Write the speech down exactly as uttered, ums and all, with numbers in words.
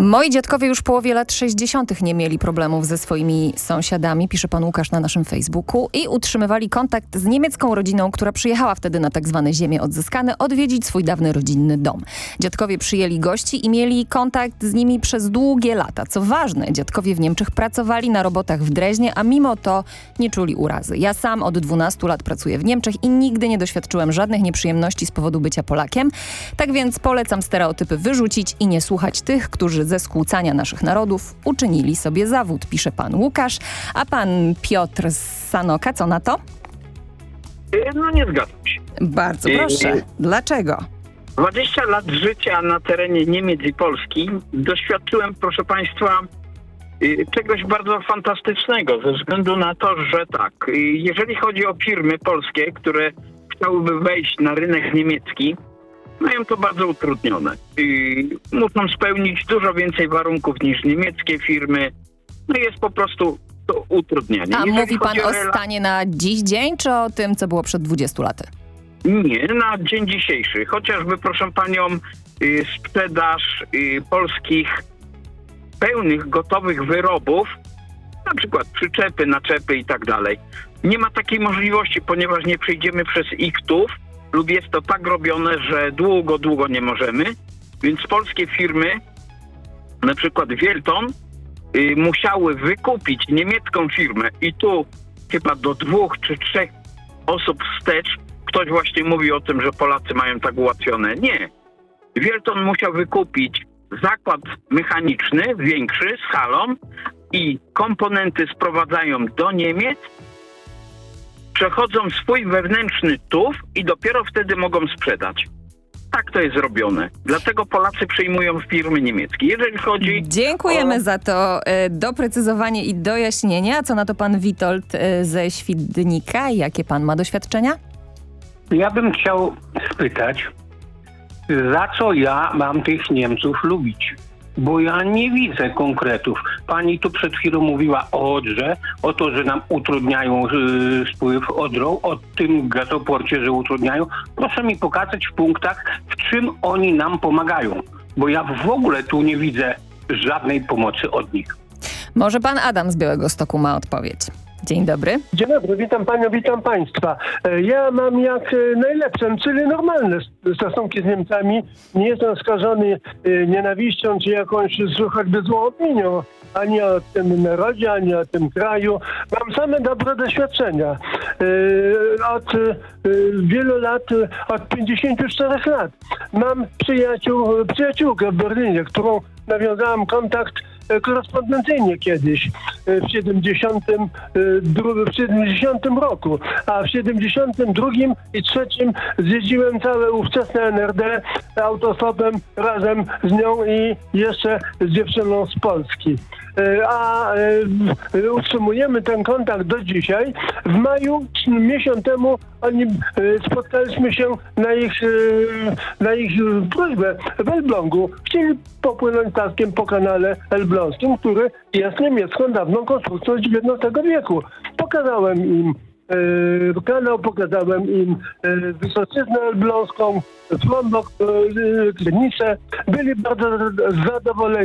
Moi dziadkowie już w połowie lat sześćdziesiątych nie mieli problemów ze swoimi sąsiadami, pisze pan Łukasz na naszym Facebooku, i utrzymywali kontakt z niemiecką rodziną, która przyjechała wtedy na tak zwane ziemie odzyskane odwiedzić swój dawny rodzinny dom. Dziadkowie przyjęli gości i mieli kontakt z nimi przez długie lata. Co ważne, dziadkowie w Niemczech pracowali na robotach w Dreźnie, a mimo to nie czuli urazy. Ja sam od dwunastu lat pracuję w Niemczech i nigdy nie doświadczyłem żadnych nieprzyjemności z powodu bycia Polakiem. Tak więc polecam stereotypy wyrzucić i nie słuchać tych, którzy ze skłócania naszych narodów uczynili sobie zawód, pisze pan Łukasz. A pan Piotr z Sanoka, co na to? No nie zgadzam się. Bardzo proszę. Dlaczego? dwadzieścia lat życia na terenie Niemiec i Polski doświadczyłem, proszę państwa, czegoś bardzo fantastycznego, ze względu na to, że tak, jeżeli chodzi o firmy polskie, które chciałyby wejść na rynek niemiecki, mają to bardzo utrudnione. Muszą spełnić dużo więcej warunków niż niemieckie firmy. No jest po prostu to utrudnianie. A jeżeli mówi pan o rela... stanie na dziś dzień, czy o tym, co było przed dwudziestu laty? Nie, na dzień dzisiejszy. Chociażby, proszę panią, y, sprzedaż y, polskich pełnych, gotowych wyrobów, na przykład przyczepy, naczepy i tak dalej. Nie ma takiej możliwości, ponieważ nie przejdziemy przez iktów lub jest to tak robione, że długo, długo nie możemy. Więc polskie firmy, na przykład Wielton, y, musiały wykupić niemiecką firmę i tu chyba do dwóch czy trzech osób wstecz ktoś właśnie mówi o tym, że Polacy mają tak ułatwione. Nie. Wielton musiał wykupić zakład mechaniczny, większy, z halą i komponenty sprowadzają do Niemiec, przechodzą swój wewnętrzny T U W i dopiero wtedy mogą sprzedać. Tak to jest robione. Dlatego Polacy przyjmują firmy niemieckie. Jeżeli chodzi Dziękujemy o... za to e, doprecyzowanie i dojaśnienie. A co na to pan Witold e, ze Świdnika? Jakie pan ma doświadczenia? Ja bym chciał spytać, za co ja mam tych Niemców lubić? Bo ja nie widzę konkretów. Pani tu przed chwilą mówiła o Odrze, o to, że nam utrudniają yy, spływ Odrą, o tym gazoporcie, że utrudniają. Proszę mi pokazać w punktach, w czym oni nam pomagają. Bo ja w ogóle tu nie widzę żadnej pomocy od nich. Może pan Adam z Białegostoku ma odpowiedź. Dzień dobry. Dzień dobry, witam panią, witam państwa. Ja mam jak najlepsze, czyli normalne stosunki z Niemcami. Nie jestem skażony nienawiścią czy jakąś choćby złą opinią ani o tym narodzie, ani o tym kraju. Mam same dobre doświadczenia. Od wielu lat, od pięćdziesięciu czterech lat mam przyjaciół, przyjaciółkę w Berlinie, którą nawiązałem kontakt korespondencyjnie kiedyś w siedemdziesiątym drugim, w siedemdziesiątym roku, a w siedemdziesiątym drugim i trzecim zjeździłem całe ówczesne N R D autostopem razem z nią i jeszcze z dziewczyną z Polski. A utrzymujemy ten kontakt do dzisiaj. W maju, miesiąc temu, oni spotkaliśmy się na ich, na ich prośbę w Elblągu. Chcieli popłynąć statkiem po kanale elbląskim, który jest niemiecką dawną konstrukcją z dziewiętnastego wieku. Pokazałem im e, kanał, pokazałem im e, Wysoczyznę Elbląską, Frądok, e, Krynicę. Byli bardzo zadowoleni.